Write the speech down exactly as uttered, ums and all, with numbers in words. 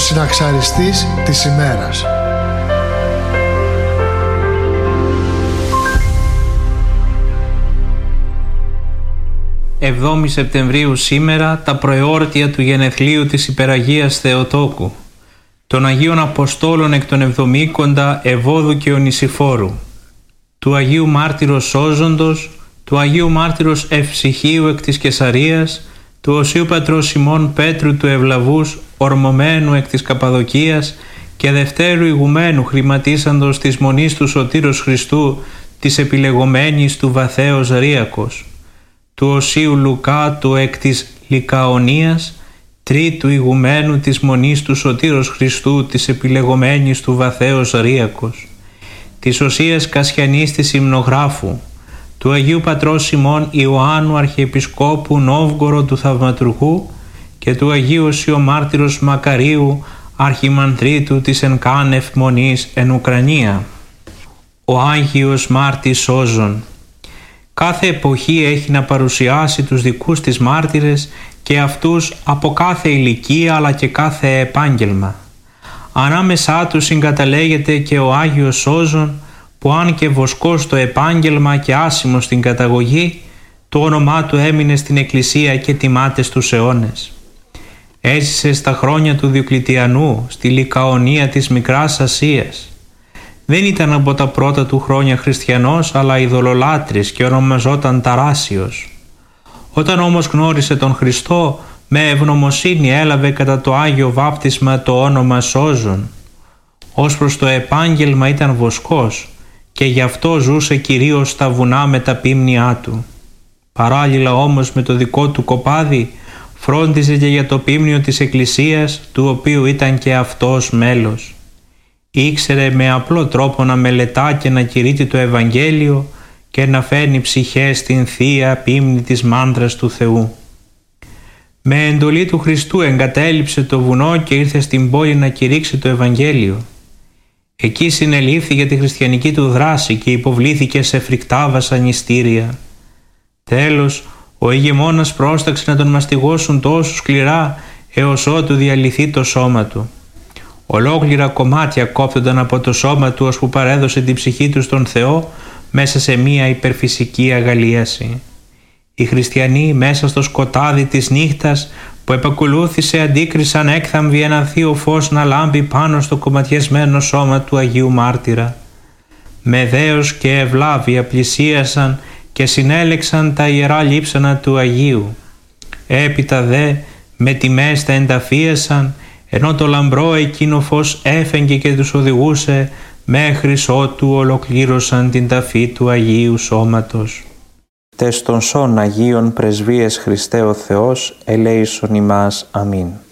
συναξαριστής της ημέρας. εβδόμη Σεπτεμβρίου σήμερα τα προεόρτια του γενεθλίου της Υπεραγίας Θεοτόκου, των Αγίων Αποστόλων εκ των Εβδομήκοντα Ευώδου και Ονησιφόρου, του Αγίου Μάρτυρος Σώζοντος, του Αγίου Μάρτυρος Ευψυχίου εκ της Κεσαρίας, του Οσίου Πατρός Σιμών Πέτρου του Ευλαβούς, ορμωμένου εκ της Καπαδοκίας και δευτέρου ηγουμένου χρηματίσαντος της Μονής του Σωτήρος Χριστού, της επιλεγωμένης του Βαθέως Ρύακος, του Οσίου Λουκά του εκ της Λικαονίας, τρίτου ηγουμένου της Μονής του Σωτήρος Χριστού, της επιλεγωμένης του Βαθέως Ρύακος, της Οσίας Κασιανής της Υμνογράφου, του Αγίου Πατρός Σιμών Ιωάννου Αρχιεπισκόπου Νόβγορο του Θαυματουργού και του Αγίου Οσιομάρτυρος Μακαρίου Αρχιμανδρίτου της εν κάνευ Μονής εν Ουκρανία. Ο Άγιος Μάρτης Σώζων. Κάθε εποχή έχει να παρουσιάσει τους δικούς της μάρτυρες και αυτούς από κάθε ηλικία αλλά και κάθε επάγγελμα. Ανάμεσά τους συγκαταλέγεται και ο Άγιος Σώζων, που αν και βοσκός στο επάγγελμα και άσημος στην καταγωγή, το όνομά του έμεινε στην Εκκλησία και τιμάται στους αιώνες. Έζησε στα χρόνια του Διοκλητιανού στη Λικαονία της Μικράς Ασίας. Δεν ήταν από τα πρώτα του χρόνια χριστιανός, αλλά ειδωλολάτρης και ονομαζόταν Ταράσιος. Όταν όμως γνώρισε τον Χριστό, με ευγνωμοσύνη έλαβε κατά το Άγιο Βάπτισμα το όνομα Σώζων. Ως προς το επάγγελμα ήταν βοσκός και γι' αυτό ζούσε κυρίως στα βουνά με τα πίμνια του. Παράλληλα όμως με το δικό του κοπάδι φρόντιζε και για το πίμνιο της Εκκλησίας, του οποίου ήταν και αυτός μέλος. Ήξερε με απλό τρόπο να μελετά και να κηρύττει το Ευαγγέλιο και να φέρνει ψυχές στην Θεία Πίμνη της Μάνδρας του Θεού. Με εντολή του Χριστού εγκατέλειψε το βουνό και ήρθε στην πόλη να κηρύξει το Ευαγγέλιο. Εκεί συνελήφθη για τη χριστιανική του δράση και υποβλήθηκε σε φρικτά βασανιστήρια. Τέλος, ο ηγεμόνας πρόσταξε να τον μαστιγώσουν τόσο σκληρά έως ότου διαλυθεί το σώμα του. Ολόκληρα κομμάτια κόπτονταν από το σώμα του ώσπου παρέδωσε την ψυχή του στον Θεό μέσα σε μία υπερφυσική αγαλίαση. Οι χριστιανοί μέσα στο σκοτάδι της νύχτας που επακολούθησε αντίκρισαν έκθαμβοι ένα θείο φως να λάμπει πάνω στο κομματιασμένο σώμα του Αγίου Μάρτυρα. Με δέος και ευλάβεια πλησίασαν και συνέλεξαν τα ιερά λείψανα του Αγίου. Έπειτα δε με τιμές τα ενταφίασαν, ενώ το λαμπρό εκείνο φως έφεγγε και τους οδηγούσε μέχρις ότου ολοκλήρωσαν την ταφή του Αγίου Σώματος. Τες των σών Αγίων Πρεσβείες Χριστέ ο Θεός, ελέησον ημάς. Αμήν.